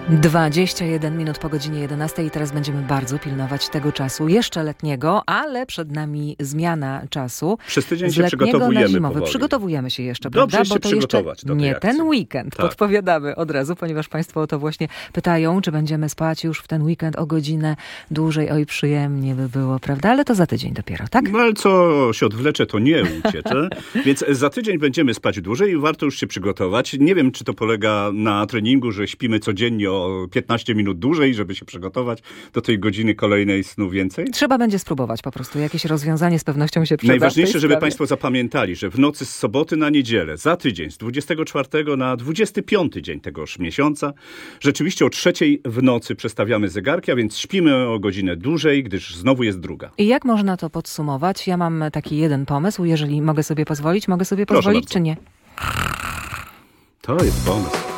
21 minut po godzinie 11 i teraz będziemy bardzo pilnować tego czasu jeszcze letniego, ale przed nami zmiana czasu. Przez tydzień z się letniego przygotowujemy na zimowy. powoli. Przygotowujemy się jeszcze, Dobrze prawda? się Bo to jeszcze przygotować do tej nie akcji. ten weekend. Tak. Podpowiadamy od razu, ponieważ Państwo o to właśnie pytają, czy będziemy spać już w ten weekend o godzinę dłużej. Oj, przyjemnie by było, prawda? Ale to za tydzień dopiero, tak? No ale co się odwlecze, to nie uciecze. Więc za tydzień będziemy spać dłużej i warto już się przygotować. Nie wiem, czy to polega na treningu, że śpimy codziennie o 15 minut dłużej, żeby się przygotować do tej godziny kolejnej snu więcej. Trzeba będzie spróbować po prostu. Jakieś rozwiązanie z pewnością się przyda. Najważniejsze, żeby Państwo zapamiętali, że w nocy z soboty na niedzielę, za tydzień, z 24 na 25 dzień tegoż miesiąca, rzeczywiście o 3 w nocy przestawiamy zegarki, a więc śpimy o godzinę dłużej, gdyż znowu jest druga. I jak można to podsumować? Ja mam taki jeden pomysł, jeżeli mogę sobie pozwolić. Mogę sobie pozwolić, bardzo. czy nie? To jest pomysł.